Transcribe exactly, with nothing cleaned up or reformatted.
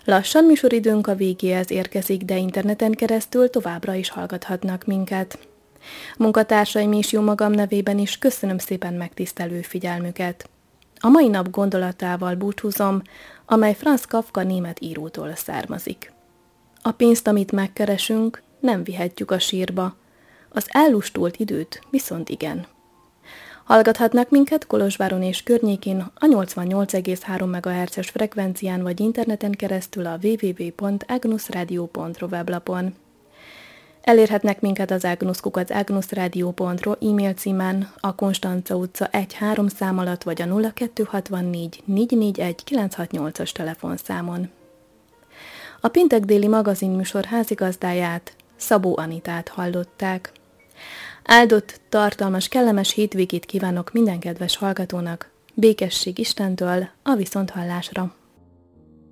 Lassan műsoridőnk a végéhez érkezik, de interneten keresztül továbbra is hallgathatnak minket. Munkatársaim és jó magam nevében is köszönöm szépen megtisztelő figyelmüket. A mai nap gondolatával búcsúzom, amely Franz Kafka német írótól származik. A pénzt, amit megkeresünk, nem vihetjük a sírba, az ellustult időt viszont igen. Hallgathatnak minket Kolozsváron és környékén a nyolcvannyolc egész három megahertzes frekvencián vagy interneten keresztül a double-u double-u double-u pont agnusradio pont ro weblapon. Elérhetnek minket az agnus kukac agnusradio pont ro e-mail címen, a Konstanca utca egy három szám alatt vagy a nulla kettő hatvannégy négy négy egy kilenc hat nyolcas telefonszámon. A péntek déli magazinműsor házigazdáját, Szabó Anitát hallották. Áldott, tartalmas, kellemes hétvégét kívánok minden kedves hallgatónak, békesség Istentől, a viszonthallásra!